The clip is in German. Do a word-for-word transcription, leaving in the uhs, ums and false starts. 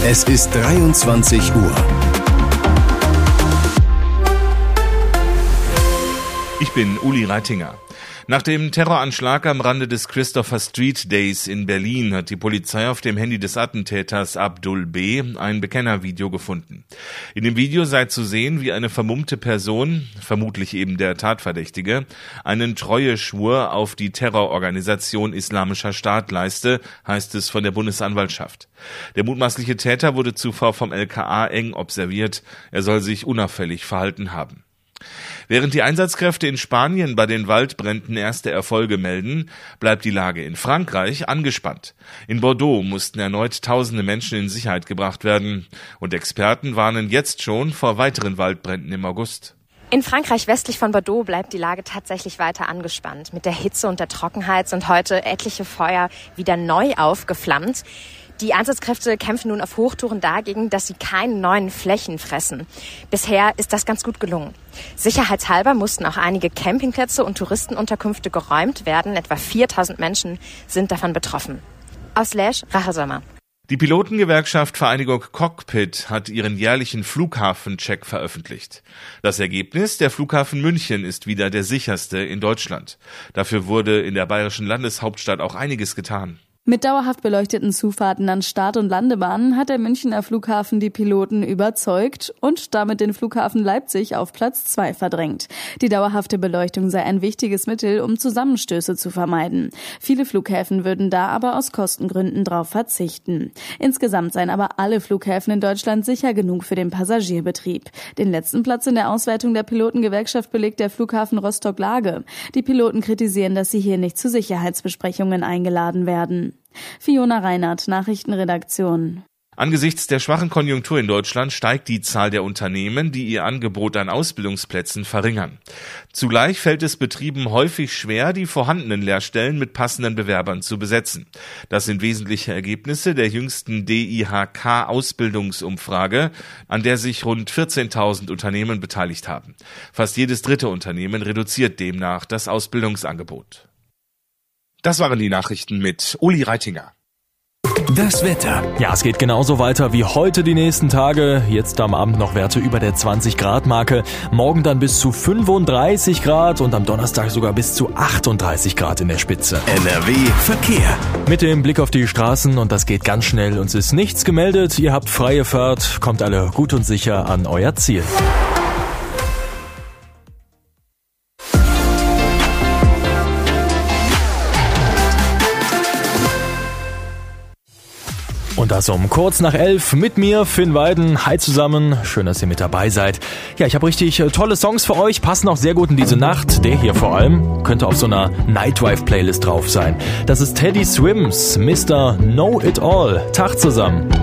Es ist dreiundzwanzig Uhr. Ich bin Uli Reitinger. Nach dem Terroranschlag am Rande des Christopher Street Days in Berlin hat die Polizei auf dem Handy des Attentäters Abdul B. ein Bekennervideo gefunden. In dem Video sei zu sehen, wie eine vermummte Person, vermutlich eben der Tatverdächtige, einen Treueschwur auf die Terrororganisation Islamischer Staat leiste, heißt es von der Bundesanwaltschaft. Der mutmaßliche Täter wurde zuvor vom L K A eng observiert. Er soll sich unauffällig verhalten haben. Während die Einsatzkräfte in Spanien bei den Waldbränden erste Erfolge melden, bleibt die Lage in Frankreich angespannt. In Bordeaux mussten erneut tausende Menschen in Sicherheit gebracht werden und Experten warnen jetzt schon vor weiteren Waldbränden im August. In Frankreich westlich von Bordeaux bleibt die Lage tatsächlich weiter angespannt. Mit der Hitze und der Trockenheit sind heute etliche Feuer wieder neu aufgeflammt. Die Einsatzkräfte kämpfen nun auf Hochtouren dagegen, dass sie keine neuen Flächen fressen. Bisher ist das ganz gut gelungen. Sicherheitshalber mussten auch einige Campingplätze und Touristenunterkünfte geräumt werden. Etwa viertausend Menschen sind davon betroffen. Aus Lège, Rahel Sommer. Die Pilotengewerkschaft Vereinigung Cockpit hat ihren jährlichen Flughafencheck veröffentlicht. Das Ergebnis: Der Flughafen München ist wieder der sicherste in Deutschland. Dafür wurde in der bayerischen Landeshauptstadt auch einiges getan. Mit dauerhaft beleuchteten Zufahrten an Start- und Landebahnen hat der Münchner Flughafen die Piloten überzeugt und damit den Flughafen Leipzig auf Platz zwei verdrängt. Die dauerhafte Beleuchtung sei ein wichtiges Mittel, um Zusammenstöße zu vermeiden. Viele Flughäfen würden da aber aus Kostengründen drauf verzichten. Insgesamt seien aber alle Flughäfen in Deutschland sicher genug für den Passagierbetrieb. Den letzten Platz in der Auswertung der Pilotengewerkschaft belegt der Flughafen Rostock-Lage. Die Piloten kritisieren, dass sie hier nicht zu Sicherheitsbesprechungen eingeladen werden. Fiona Reinhardt, Nachrichtenredaktion. Angesichts der schwachen Konjunktur in Deutschland steigt die Zahl der Unternehmen, die ihr Angebot an Ausbildungsplätzen verringern. Zugleich fällt es Betrieben häufig schwer, die vorhandenen Lehrstellen mit passenden Bewerbern zu besetzen. Das sind wesentliche Ergebnisse der jüngsten D I H K-Ausbildungsumfrage, an der sich rund vierzehntausend Unternehmen beteiligt haben. Fast jedes dritte Unternehmen reduziert demnach das Ausbildungsangebot. Das waren die Nachrichten mit Uli Reitinger. Das Wetter. Ja, es geht genauso weiter wie heute die nächsten Tage. Jetzt am Abend noch Werte über der zwanzig Grad Marke. Morgen dann bis zu fünfunddreißig Grad und am Donnerstag sogar bis zu achtunddreißig Grad in der Spitze. N R W Verkehr. Mit dem Blick auf die Straßen, und das geht ganz schnell, uns ist nichts gemeldet. Ihr habt freie Fahrt, kommt alle gut und sicher an euer Ziel. Und das um kurz nach elf mit mir, Finn Weiden. Hi zusammen, schön, dass ihr mit dabei seid. Ja, ich habe richtig tolle Songs für euch, passen auch sehr gut in diese Nacht. Der hier vor allem könnte auf so einer Nightwife-Playlist drauf sein. Das ist Teddy Swims, Mister Know It All. Tag zusammen.